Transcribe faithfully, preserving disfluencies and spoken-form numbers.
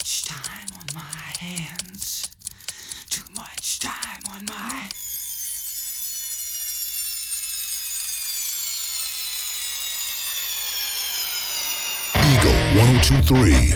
much time on my hands. Too much time on my. Eagle one oh two three.